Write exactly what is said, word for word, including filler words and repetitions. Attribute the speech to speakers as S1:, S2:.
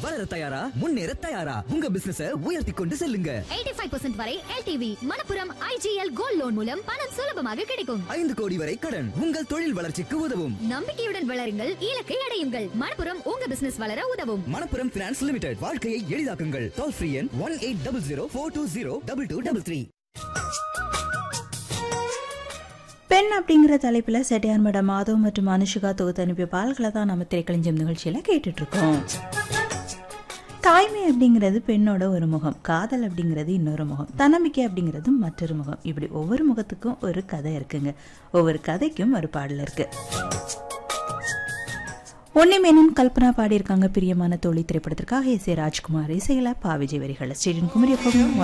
S1: வளர தயாரா, முன்னேற தயாரா, உங்க பிசினஸ உயர்த்தி கொண்டு செல்லுங்க.
S2: எண்பத்தி ஐந்து சதவீதம் வரை L T V Manappuram I G L gold loan மூலம் பணம் சுலபமாக கிடைக்கும்.
S1: ஐந்து கோடி வரை கடன் உங்கள் தொழில் வளர்ச்சிக்கு உதவும்.
S2: நம்பிக்கையுடன் வளருங்கள், இலக்கை அடையுங்கள். மணப்புரம் உங்க பிசினஸ் வளர உதவும்.
S1: மணப்புரம் பினான்ஸ் லிமிடெட், வாழ்க்கையை எளிதாக்குங்கள். டோல் ஃப்ரீ எண் one eight double zero four two zero double two double three.
S3: பெண் அப்படிங்கிற தலைப்புல செட்டியார் மேடம் மாதவ் மற்றும் அனுஷிகா தொகுத்து அனுப்பிய பால்களை தான் நம்ம திரைக்களஞ்சியம் நிகழ்ச்சியில கேட்டுட்டு இருக்கோம். தாய்மை அப்படிங்கிறது பெண்ணோட ஒரு முகம், காதல் அப்படிங்கிறது இன்னொரு முகம், தன்னம்பிக்கை அப்படிங்கிறது மற்றொரு முகம். இப்படி ஒவ்வொரு முகத்துக்கும் ஒரு கதை இருக்குங்க. ஒவ்வொரு கதைக்கும் ஒரு பாடல் இருக்கு. உன்னிமேனன் கல்பனா பாடியிருக்காங்க பிரியமான தோழி திரைப்படத்திற்காக. எஸ் ஏ ராஜ்குமார் இசையில பா விஜய் வரிகள். ஸ்டேடியம் குமரி